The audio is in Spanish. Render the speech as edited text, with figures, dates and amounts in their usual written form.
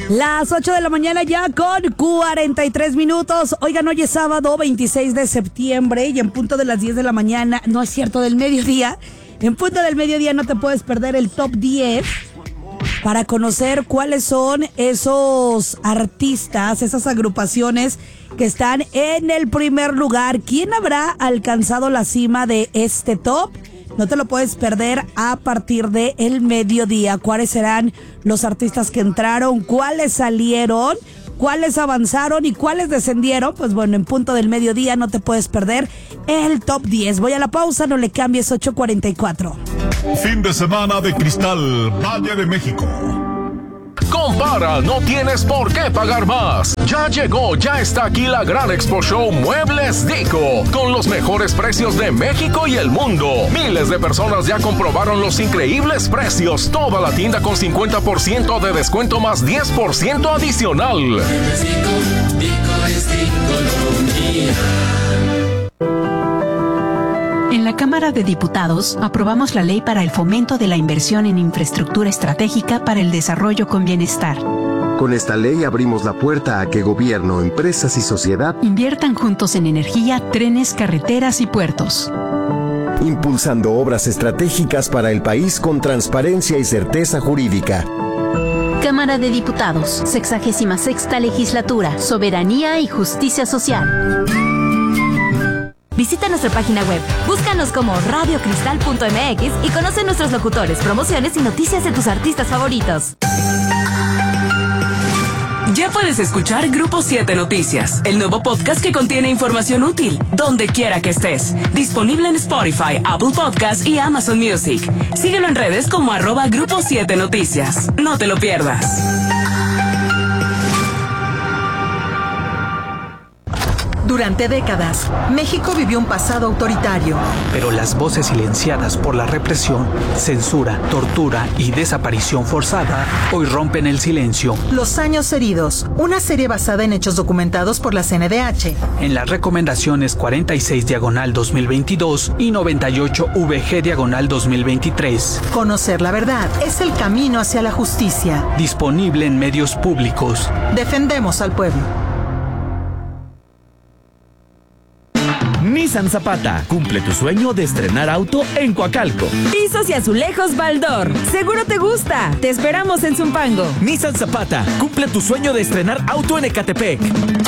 Las 8 de la mañana ya con 43 minutos. Oigan, hoy es sábado 26 de septiembre y en punto de las 10 de la mañana, no es cierto, del mediodía. En punto del mediodía no te puedes perder el top 10 para conocer cuáles son esos artistas, esas agrupaciones que están en el primer lugar. ¿Quién habrá alcanzado la cima de este top? No te lo puedes perder a partir del mediodía. ¿Cuáles serán los artistas que entraron? ¿Cuáles salieron? ¿Cuáles avanzaron y cuáles descendieron? Pues bueno, en punto del mediodía no te puedes perder el top 10. Voy a la pausa, no le cambies, 8:44. Fin de semana de Cristal, Valle de México. Compara, no tienes por qué pagar más. Ya llegó, ya está aquí la gran Expo Show Muebles Dico, con los mejores precios de México y el mundo. Miles de personas ya comprobaron los increíbles precios. Toda la tienda con 50% de descuento más 10% adicional. Dico es Dico. En la Cámara de Diputados aprobamos la ley para el fomento de la inversión en infraestructura estratégica para el desarrollo con bienestar. Con esta ley abrimos la puerta a que gobierno, empresas y sociedad inviertan juntos en energía, trenes, carreteras y puertos. Impulsando obras estratégicas para el país con transparencia y certeza jurídica. Cámara de Diputados, 66ª Legislatura, Soberanía y Justicia Social. Visita nuestra página web, búscanos como radiocristal.mx y conoce nuestros locutores, promociones y noticias de tus artistas favoritos. Ya puedes escuchar Grupo 7 Noticias, el nuevo podcast que contiene información útil, donde quiera que estés. Disponible en Spotify, Apple Podcasts y Amazon Music. Síguelo en redes como @Grupo 7 Noticias. No te lo pierdas. Durante décadas, México vivió un pasado autoritario. Pero las voces silenciadas por la represión, censura, tortura y desaparición forzada hoy rompen el silencio. Los años heridos, una serie basada en hechos documentados por la CNDH. En las recomendaciones 46/2022 y 98/VG/2023. Conocer la verdad es el camino hacia la justicia. Disponible en medios públicos. Defendemos al pueblo. Nissan Zapata, cumple tu sueño de estrenar auto en Coacalco. Pisos y azulejos Baldor, seguro te gusta. Te esperamos en Zumpango. Nissan Zapata, cumple tu sueño de estrenar auto en Ecatepec.